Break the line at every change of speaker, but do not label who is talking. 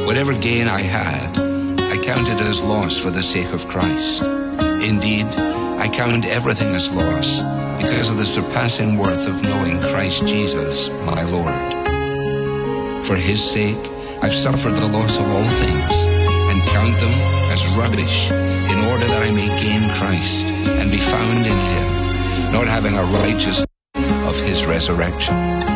Whatever gain I had, I counted as loss for the sake of Christ. Indeed, I count everything as loss because of the surpassing worth of knowing Christ Jesus, my Lord. For his sake, I've suffered the loss of all things and count them as rubbish in order that I may gain Christ and be found in him, not having a righteousness of his resurrection.